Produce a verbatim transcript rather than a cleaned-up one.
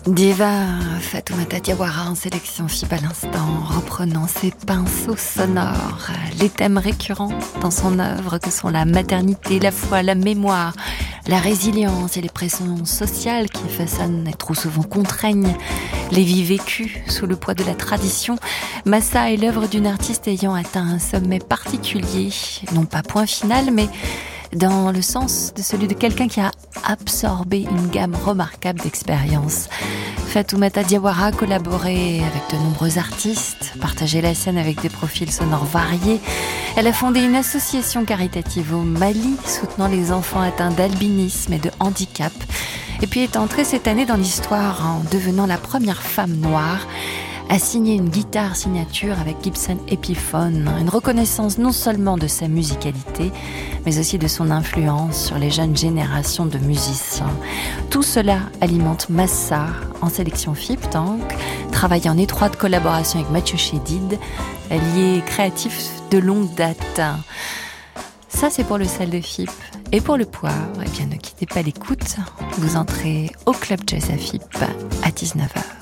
Diva Fatoumata Diawara en sélection F I B à l'instant, reprenant ses pinceaux sonores, les thèmes récurrents dans son œuvre que sont la maternité, la foi, la mémoire, la résilience et les pressions sociales qui façonnent et trop souvent contraignent les vies vécues sous le poids de la tradition. Massa est l'œuvre d'une artiste ayant atteint un sommet particulier, non pas point final, mais dans le sens de celui de quelqu'un qui a absorbé une gamme remarquable d'expériences. Fatoumata Diawara a collaboré avec de nombreux artistes, partagé la scène avec des profils sonores variés. Elle a fondé une association caritative au Mali, soutenant les enfants atteints d'albinisme et de handicap. Et puis est entrée cette année dans l'histoire en devenant la première femme noire a signé une guitare signature avec Gibson Epiphone, une reconnaissance non seulement de sa musicalité, mais aussi de son influence sur les jeunes générations de musiciens. Tout cela alimente Massa en sélection F I B donc, travaille en étroite collaboration avec Mathieu Chédid, allié créatif de longue date. Ça, c'est pour le sel de F I B. Et pour le poivre, eh bien, ne quittez pas l'écoute. Vous entrez au Club Jazz à F I B à dix-neuf heures.